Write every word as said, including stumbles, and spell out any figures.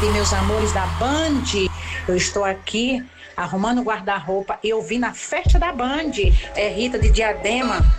tarde, meus amores da Band. Eu estou aqui arrumando o guarda-roupa e eu vi na festa da Band. É Rita de Diadema.